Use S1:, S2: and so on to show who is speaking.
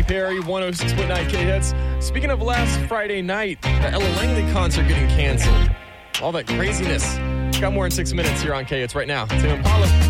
S1: Perry, 106.9 K-Hits. Speaking of last Friday night, the Ella Langley concert getting canceled. All that craziness. Got more in 6 minutes here on K-Hits right now. Tim Impala.